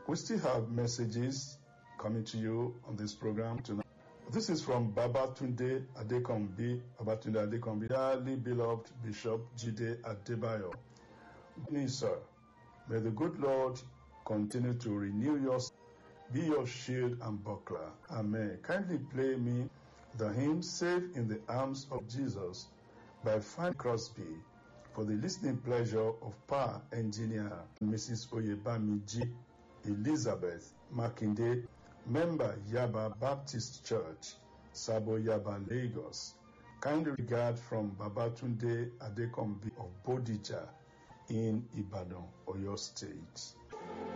We still have messages coming to you on this program tonight. This is from Babatunde Adekombi, dearly beloved Bishop Jide Adebayo. Good evening, sir. May the good Lord continue to renew your, be your shield and buckler. Amen. Kindly play me the hymn Safe in the Arms of Jesus by Fanny Crosby for the listening pleasure of Pa Engineer Mrs. Oyebamiji Elizabeth Makinde, member Yaba Baptist Church, Sabo Yaba, Lagos. Kind regard from Babatunde Adekombi of Bodija in Ibadan, Oyo State.